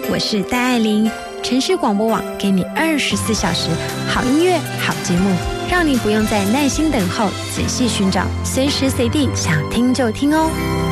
我是戴爱玲，城市广播网给你24小时好音乐、好节目，让你不用再耐心等候，仔细寻找，随时随地想听就听哦。